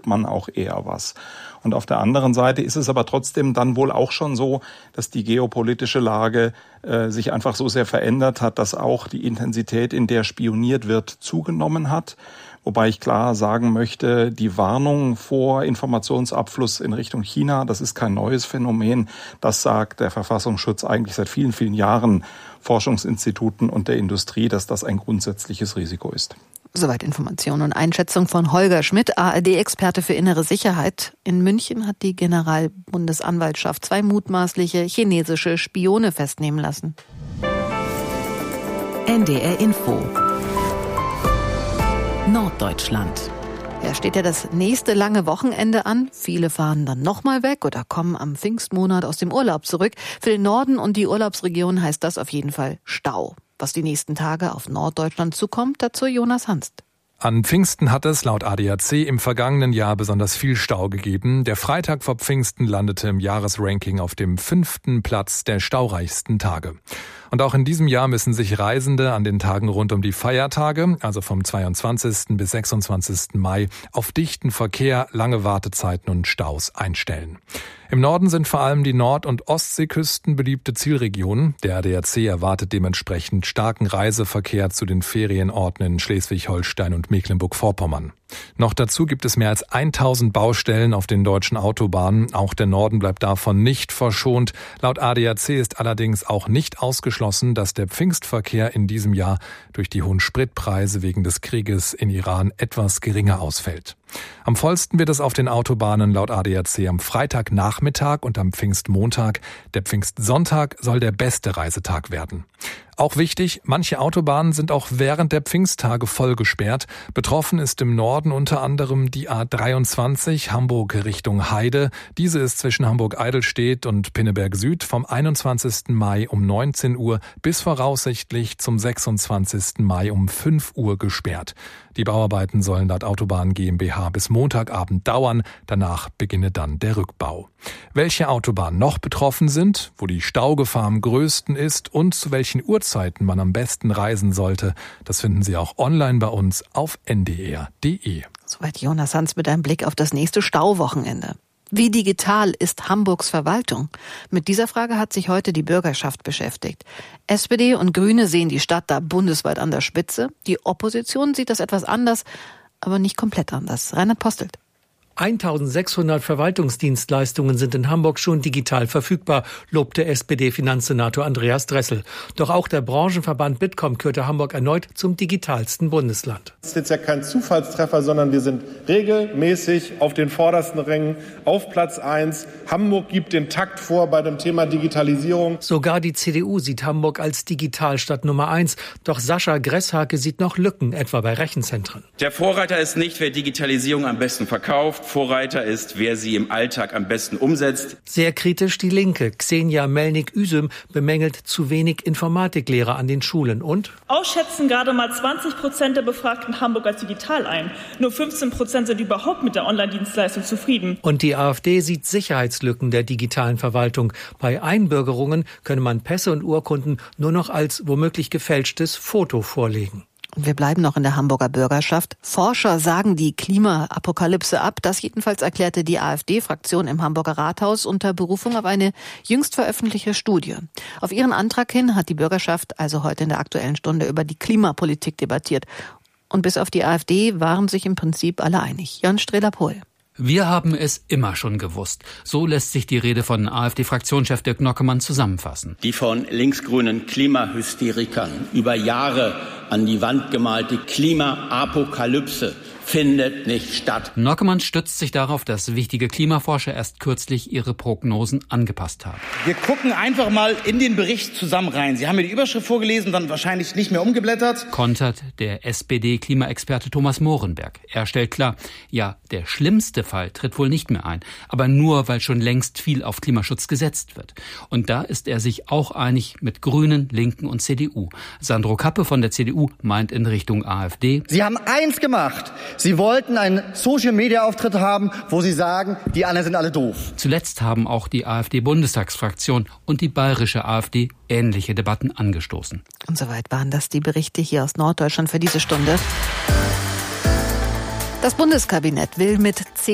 hört man auch eher was. Und auf der anderen Seite ist es aber trotzdem dann wohl auch schon so, dass die geopolitische Lage sich einfach so sehr verändert hat, dass auch die Intensität, in der spioniert wird, zugenommen hat. Wobei ich klar sagen möchte, die Warnung vor Informationsabfluss in Richtung China, das ist kein neues Phänomen. Das sagt der Verfassungsschutz eigentlich seit vielen, vielen Jahren Forschungsinstituten und der Industrie, dass das ein grundsätzliches Risiko ist. Soweit Information und Einschätzung von Holger Schmidt, ARD-Experte für innere Sicherheit. In München hat die Generalbundesanwaltschaft 2 mutmaßliche chinesische Spione festnehmen lassen. NDR Info Norddeutschland. Ja, steht ja das nächste lange Wochenende an. Viele fahren dann nochmal weg oder kommen am Pfingstmonat aus dem Urlaub zurück. Für den Norden und die Urlaubsregion heißt das auf jeden Fall Stau. Was die nächsten Tage auf Norddeutschland zukommt, dazu Jonas Hanst. An Pfingsten hat es laut ADAC im vergangenen Jahr besonders viel Stau gegeben. Der Freitag vor Pfingsten landete im Jahresranking auf dem 5. Platz der staureichsten Tage. Und auch in diesem Jahr müssen sich Reisende an den Tagen rund um die Feiertage, also vom 22. bis 26. Mai, auf dichten Verkehr, lange Wartezeiten und Staus einstellen. Im Norden sind vor allem die Nord- und Ostseeküsten beliebte Zielregionen. Der ADAC erwartet dementsprechend starken Reiseverkehr zu den Ferienorten in Schleswig-Holstein und Mecklenburg-Vorpommern. Noch dazu gibt es mehr als 1000 Baustellen auf den deutschen Autobahnen. Auch der Norden bleibt davon nicht verschont. Laut ADAC ist allerdings auch nicht ausgeschlossen, dass der Pfingstverkehr in diesem Jahr durch die hohen Spritpreise wegen des Krieges in Iran etwas geringer ausfällt. Am vollsten wird es auf den Autobahnen laut ADAC am Freitagnachmittag und am Pfingstmontag. Der Pfingstsonntag soll der beste Reisetag werden. Auch wichtig, manche Autobahnen sind auch während der Pfingsttage voll gesperrt. Betroffen ist im Norden unter anderem die A23 Hamburg Richtung Heide. Diese ist zwischen Hamburg-Eidelstedt und Pinneberg Süd vom 21. Mai um 19 Uhr bis voraussichtlich zum 26. Mai um 5 Uhr gesperrt. Die Bauarbeiten sollen laut Autobahn GmbH bis Montagabend dauern. Danach beginne dann der Rückbau. Welche Autobahnen noch betroffen sind, wo die Staugefahr am größten ist und zu welchen Uhrzeiten man am besten reisen sollte, das finden Sie auch online bei uns auf ndr.de. Soweit Jonas Hans mit einem Blick auf das nächste Stauwochenende. Wie digital ist Hamburgs Verwaltung? Mit dieser Frage hat sich heute die Bürgerschaft beschäftigt. SPD und Grüne sehen die Stadt da bundesweit an der Spitze. Die Opposition sieht das etwas anders, aber nicht komplett anders. Reinhard Postelt. 1600 Verwaltungsdienstleistungen sind in Hamburg schon digital verfügbar, lobte SPD-Finanzsenator Andreas Dressel. Doch auch der Branchenverband Bitkom kürte Hamburg erneut zum digitalsten Bundesland. Das ist jetzt ja kein Zufallstreffer, sondern wir sind regelmäßig auf den vordersten Rängen, auf Platz 1. Hamburg gibt den Takt vor bei dem Thema Digitalisierung. Sogar die CDU sieht Hamburg als Digitalstadt Nummer 1. Doch Sascha Gresshake sieht noch Lücken, etwa bei Rechenzentren. Der Vorreiter ist nicht, wer Digitalisierung am besten verkauft. Vorreiter ist, wer sie im Alltag am besten umsetzt. Sehr kritisch die Linke. Xenia Melnik-Üsüm bemängelt zu wenig Informatiklehrer an den Schulen und ausschätzen gerade mal 20% der Befragten Hamburg als digital ein. Nur 15% sind überhaupt mit der Online-Dienstleistung zufrieden. Und die AfD sieht Sicherheitslücken der digitalen Verwaltung. Bei Einbürgerungen könne man Pässe und Urkunden nur noch als womöglich gefälschtes Foto vorlegen. Und wir bleiben noch in der Hamburger Bürgerschaft. Forscher sagen die Klimaapokalypse ab. Das jedenfalls erklärte die AfD-Fraktion im Hamburger Rathaus unter Berufung auf eine jüngst veröffentlichte Studie. Auf ihren Antrag hin hat die Bürgerschaft also heute in der Aktuellen Stunde über die Klimapolitik debattiert. Und bis auf die AfD waren sich im Prinzip alle einig. Jan Strehler-Pohl. Wir haben es immer schon gewusst. So lässt sich die Rede von AfD-Fraktionschef Dirk Nockemann zusammenfassen. Die von linksgrünen Klimahysterikern über Jahre an die Wand gemalte Klimaapokalypse findet nicht statt. Nockemann stützt sich darauf, dass wichtige Klimaforscher erst kürzlich ihre Prognosen angepasst haben. Wir gucken einfach mal in den Bericht zusammen rein. Sie haben mir die Überschrift vorgelesen, dann wahrscheinlich nicht mehr umgeblättert. Kontert der SPD-Klimaexperte Thomas Mohrenberg. Er stellt klar, ja, der schlimmste Fall tritt wohl nicht mehr ein. Aber nur, weil schon längst viel auf Klimaschutz gesetzt wird. Und da ist er sich auch einig mit Grünen, Linken und CDU. Sandro Kappe von der CDU meint in Richtung AfD: Sie haben eins gemacht. Sie wollten einen Social-Media-Auftritt haben, wo Sie sagen, die anderen sind alle doof. Zuletzt haben auch die AfD-Bundestagsfraktion und die bayerische AfD ähnliche Debatten angestoßen. Und soweit waren das die Berichte hier aus Norddeutschland für diese Stunde. Das Bundeskabinett will mit 10